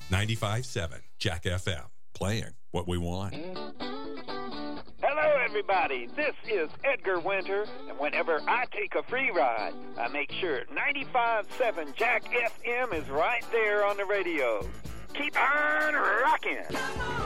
95.7 Jack FM. Playing what we want. Hello, everybody. This is Edgar Winter, and whenever I take a free ride, I make sure 95.7 Jack FM is right there on the radio. Keep on rocking.